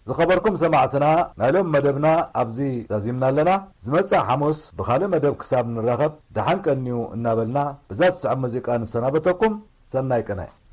ዝኸበርኩም ሰማዕትና ናይሎም መደብና ኣብዚ ዛዚምና ኣለና ዝመጽእ ሐሙስ ብኻልእ መደብ ክሳብ ንራኸብ ደሓን ቀኒዩ እናበልና ብዛት ሰዓት ሙዚቃ ንሰናበተኩም ሰናይ ቀናይ